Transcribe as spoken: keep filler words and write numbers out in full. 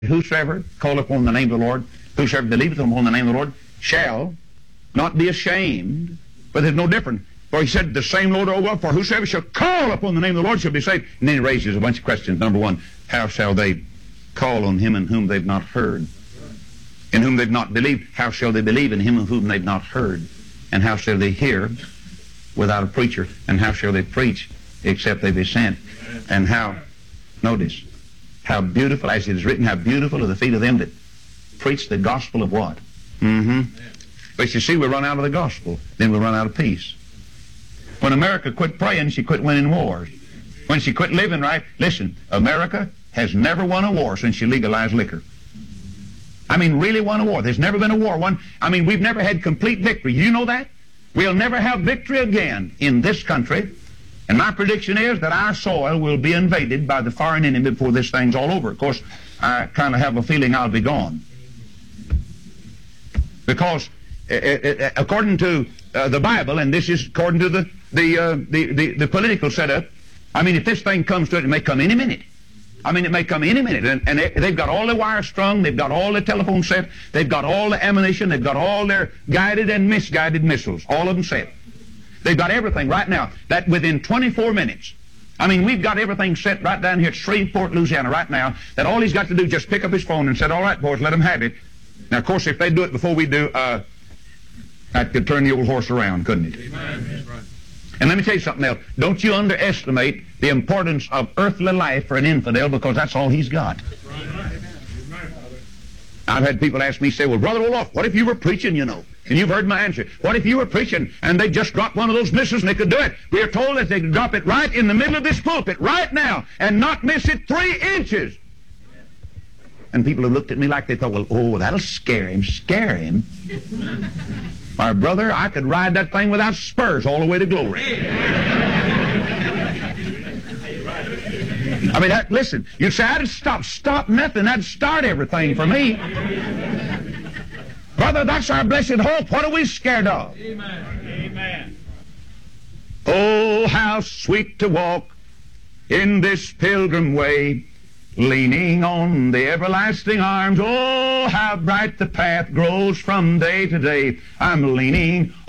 Whosoever calleth upon the name of the Lord, whosoever believeth upon the name of the Lord, shall not be ashamed. But there's no difference. For he said, the same Lord, O God, for whosoever shall call upon the name of the Lord shall be saved. And then he raises a bunch of questions. Number one, how shall they call on him in whom they've not heard? In whom they've not believed. How shall they believe in him of whom they've not heard? And how shall they hear without a preacher? And how shall they preach except they be sent? And how, notice, how beautiful, as it is written, how beautiful are the feet of them that preach the gospel of what? Mm-hmm. But you see, we run out of the gospel, then we run out of peace. When America quit praying, she quit winning wars. When she quit living right, listen, America has never won a war since she legalized liquor. I mean, really won a war. There's never been a war won. I mean, we've never had complete victory. You know that? We'll never have victory again in this country. And my prediction is that our soil will be invaded by the foreign enemy before this thing's all over. Of course, I kind of have a feeling I'll be gone. Because uh, uh, according to uh, the Bible, and this is according to the the, uh, the the the political setup, I mean, if this thing comes to it, it may come any minute. I mean, it may come any minute. And, and they've got all the wires strung, they've got all the telephone set, they've got all the ammunition, they've got all their guided and misguided missiles, all of them set. They've got everything right now, that within twenty-four minutes. I mean, we've got everything set right down here at Shreveport, Louisiana right now, that all he's got to do is just pick up his phone and said, all right, boys, let him have it. Now, of course, if they do it before we do, uh, that could turn the old horse around, couldn't it? Amen. And let me tell you something else. Don't you underestimate the importance of earthly life for an infidel, because that's all he's got. I've had people ask me, say, well, Brother Olaf, what if you were preaching, you know? And you've heard my answer. What if you were preaching and they just dropped one of those missiles and they could do it? We are told that they could drop it right in the middle of this pulpit, right now, and not miss it three inches. And people have looked at me like they thought, well, oh, that'll scare him, scare him. My brother, I could ride that thing without spurs all the way to glory. I mean, that, listen, you say, I'd stop, stop nothing. That'd start everything for me. Brother, that's our blessed hope. What are we scared of? Amen. Amen. Oh, how sweet to walk in this pilgrim way, leaning on the everlasting arms. Oh, how bright the path grows from day to day. I'm leaning